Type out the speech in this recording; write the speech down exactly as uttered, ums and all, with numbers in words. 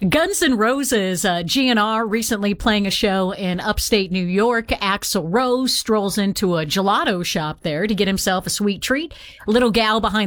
Guns N' Roses, uh, G N R recently playing a show in upstate New York. Axl Rose strolls into a gelato shop there to get himself a sweet treat. Little gal behind